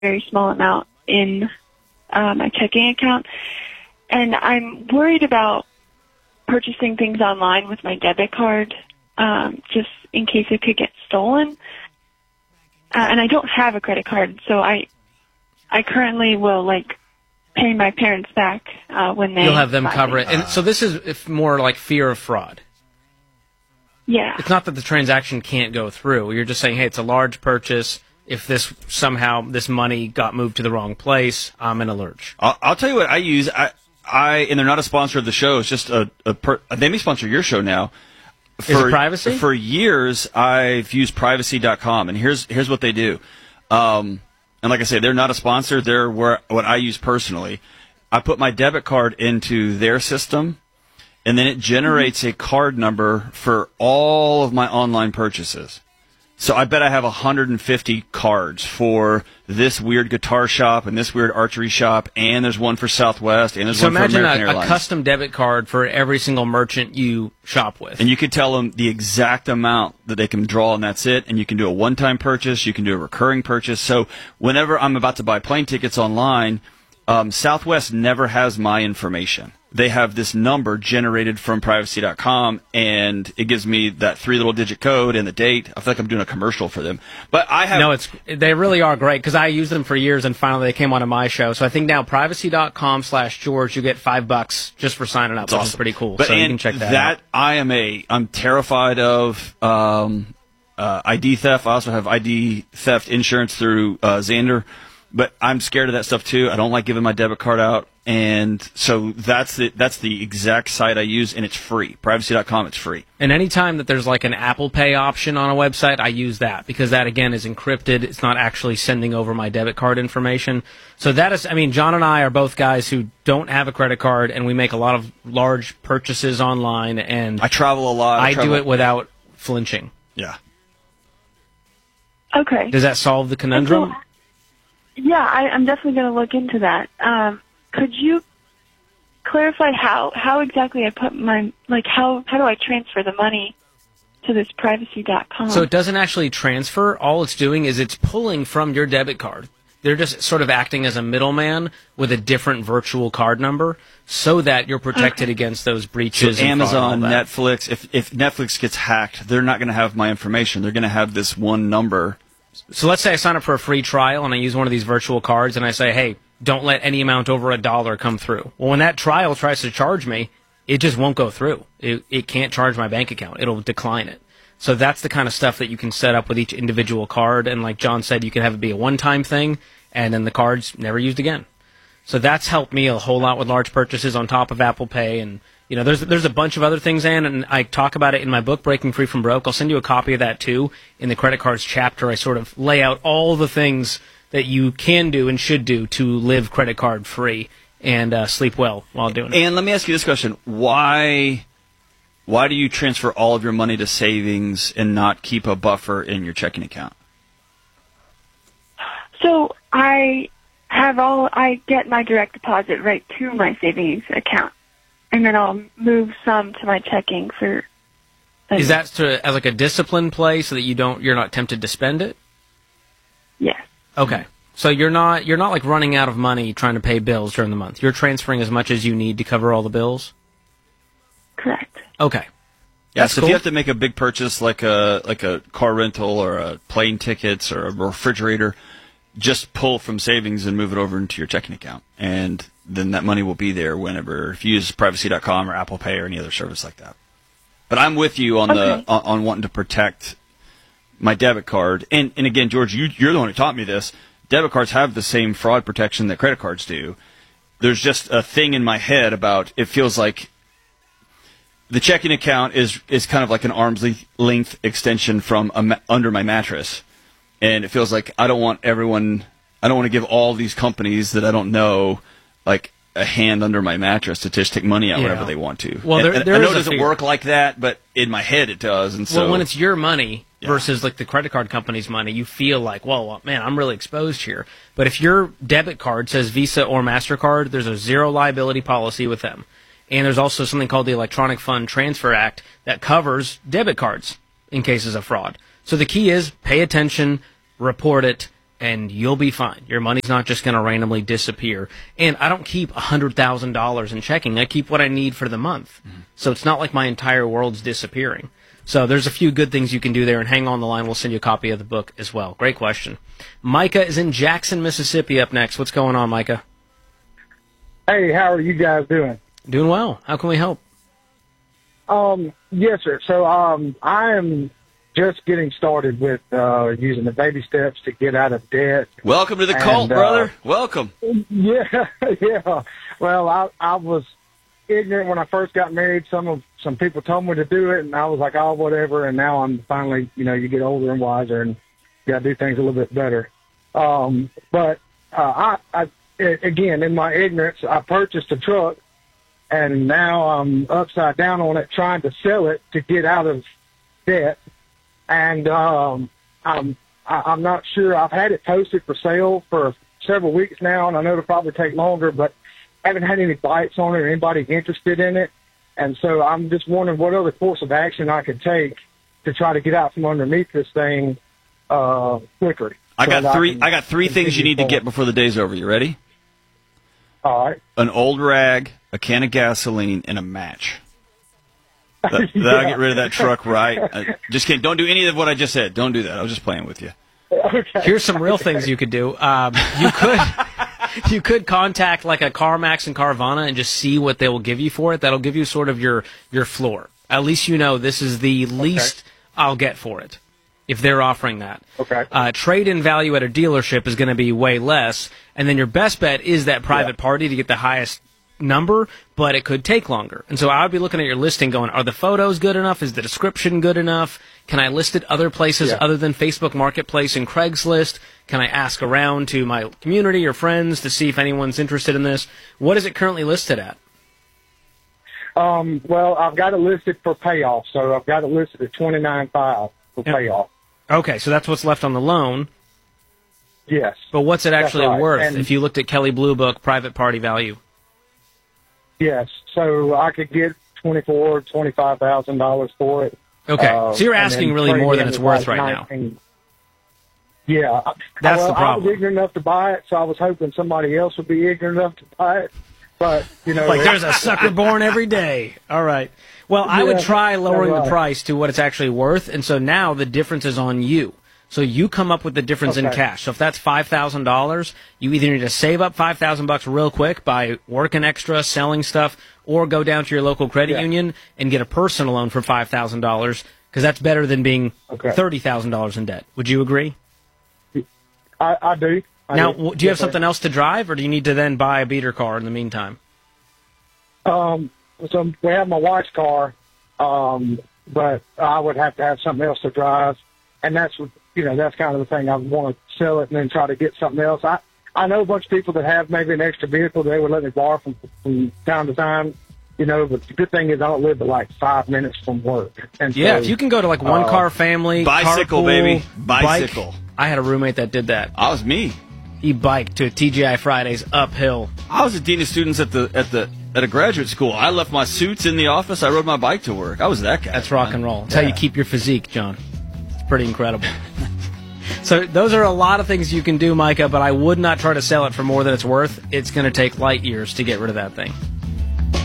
very small amount in my checking account, and I'm worried about purchasing things online with my debit card, just in case it could get stolen. And I don't have a credit card, so I currently will pay my parents back when they. You'll have them cover it, and so this is more like fear of fraud. Yeah. It's not that the transaction can't go through. You're just saying, hey, it's a large purchase. If this money got moved to the wrong place, I'm in a lurch. I'll tell you what I use. And they're not a sponsor of the show. It's just they may sponsor your show now. Is it Privacy? For years, I've used Privacy.com, and here's what they do. And like I say, they're not a sponsor. They're what I use personally. I put my debit card into their system, and then it generates a card number for all of my online purchases. So I bet I have 150 cards for this weird guitar shop and this weird archery shop, and there's one for Southwest, and there's one for American Airlines. So imagine a custom debit card for every single merchant you shop with. And you could tell them the exact amount that they can draw, and that's it. And you can do a one-time purchase. You can do a recurring purchase. So whenever I'm about to buy plane tickets online, Southwest never has my information. They have this number generated from Privacy.com, and it gives me that 3-digit code and the date. I feel like I'm doing a commercial for them. But I have... No, they really are great, because I used them for years, and finally they came onto my show. So I think now Privacy.com/George, you get $5 just for signing up, which is pretty cool. But so you can check that out. I'm terrified of ID theft. I also have ID theft insurance through Xander. But I'm scared of that stuff too. I don't like giving my debit card out, and so that's the exact site I use, and it's free. Privacy.com, it's free. And anytime that there's an Apple Pay option on a website, I use that, because that again is encrypted. It's not actually sending over my debit card information. So that is, John and I are both guys who don't have a credit card, and we make a lot of large purchases online, and I travel a lot. I do it without flinching. Yeah. Okay. Does that solve the conundrum? Yeah, I'm definitely going to look into that. Could you clarify how exactly I put my, how do I transfer the money to this Privacy.com? So it doesn't actually transfer. All it's doing is it's pulling from your debit card. They're just sort of acting as a middleman with a different virtual card number so that you're protected against those breaches. So Amazon, Netflix, if Netflix gets hacked, they're not going to have my information. They're going to have this one number. So let's say I sign up for a free trial and I use one of these virtual cards and I say, hey, don't let any amount over $1 come through. Well, when that trial tries to charge me, it just won't go through. It can't charge my bank account. It'll decline it. So that's the kind of stuff that you can set up with each individual card. And like John said, you can have it be a one-time thing, and then the card's never used again. So that's helped me a whole lot with large purchases on top of Apple Pay. And, you know, there's a bunch of other things, Ann, and I talk about it in my book, Breaking Free from Broke. I'll send you a copy of that, too. In the credit cards chapter, I sort of lay out all the things that you can do and should do to live credit card free and sleep well while doing it. And let me ask you this question. Why do you transfer all of your money to savings and not keep a buffer in your checking account? So I get my direct deposit right to my savings account, and then I'll move some to my checking for. Is that as like a discipline play so that you're not tempted to spend it? Yes. Okay. So you're not like running out of money trying to pay bills during the month. You're transferring as much as you need to cover all the bills? Correct. Okay. Yeah, so if you have to make a big purchase like a car rental or a plane tickets or a refrigerator, just pull from savings and move it over into your checking account. And then that money will be there whenever, if you use Privacy.com or Apple Pay or any other service like that. But I'm with you on on wanting to protect my debit card. And again, George, you're the one who taught me this. Debit cards have the same fraud protection that credit cards do. There's just a thing in my head about it feels like the checking account is kind of like an arm's length extension from under my mattress. And it feels like I don't want to give all these companies that I don't know like a hand under my mattress to just take money out whenever they want to. Well, I know it doesn't work like that, but in my head it does. And so, well, when it's your money versus like the credit card company's money, you feel like, well, man, I'm really exposed here. But if your debit card says Visa or MasterCard, there's a zero liability policy with them. And there's also something called the Electronic Fund Transfer Act that covers debit cards in cases of fraud. So the key is pay attention, report it, and you'll be fine. Your money's not just going to randomly disappear. And I don't keep $100,000 in checking. I keep what I need for the month. So it's not like my entire world's disappearing. So there's a few good things you can do there, and hang on the line. We'll send you a copy of the book as well. Great question. Micah is in Jackson, Mississippi up next. What's going on, Micah? Hey, how are you guys doing? Doing well. How can we help? Yes, sir. So I am just getting started with using the baby steps to get out of debt. Welcome to the cult, brother. Welcome. Yeah, yeah. Well, I was ignorant when I first got married. Some people told me to do it, and I was like, oh, whatever. And now I'm finally, you get older and wiser, and you got to do things a little bit better. But I again, in my ignorance, I purchased a truck, and now I'm upside down on it, trying to sell it to get out of debt. And I'm not sure. I've had it posted for sale for several weeks now, and I know it'll probably take longer, but I haven't had any bites on it or anybody interested in it. And so I'm just wondering what other course of action I could take to try to get out from underneath this thing quicker. I got three things you need to get before the day's over. You ready? All right. An old rag, a can of gasoline, and a match. That'll get rid of that truck, right? Just kidding. Don't do any of what I just said. Don't do that. I was just playing with you. Okay. Here's some real things you could do. You could contact like a CarMax and Carvana and just see what they will give you for it. That'll give you sort of your floor. At least you know this is the least I'll get for it if they're offering that. Okay. Trade-in value at a dealership is going to be way less, and then your best bet is that private party to get the highest number, but it could take longer. And so I would be looking at your listing going, are the photos good enough? Is the description good enough? Can I list it other places other than Facebook Marketplace and Craigslist? Can I ask around to my community or friends to see if anyone's interested in this? What is it currently listed at? Well, I've got it listed for payoff, so I've got it listed at $29,500 for payoff. Okay, so that's what's left on the loan. Yes. But what's it actually worth and if you looked at Kelley Blue Book private party value? Yes, so I could get $25,000 for it. Okay, so you're asking really more than it's worth right now. Yeah. That's the problem. I was ignorant enough to buy it, so I was hoping somebody else would be ignorant enough to buy it. But, like there's a sucker born every day. All right. Well, I would try lowering the price to what it's actually worth, and so now the difference is on you. So you come up with the difference in cash. So if that's $5,000, you either need to save up $5,000 real quick by working extra, selling stuff, or go down to your local credit union and get a personal loan for $5,000, because that's better than being $30,000 in debt. Would you agree? I do. Now, do you have something else to drive, or do you need to then buy a beater car in the meantime? So we have my wife's car, but I would have to have something else to drive, and that's that's kind of the thing. I want to sell it and then try to get something else. I know a bunch of people that have maybe an extra vehicle they would let me borrow from time to time, but the good thing is I don't live but like 5 minutes from work. And so, if you can go to like one car family, bicycle, carpool, baby, bicycle. Bike. I had a roommate that did that. That was me. He biked to TGI Fridays uphill. I was a dean of students at a graduate school. I left my suits in the office. I rode my bike to work. I was that guy. That's rock and roll. That's how you keep your physique, John. It's pretty incredible. So those are a lot of things you can do, Micah, but I would not try to sell it for more than it's worth. It's going to take light years to get rid of that thing.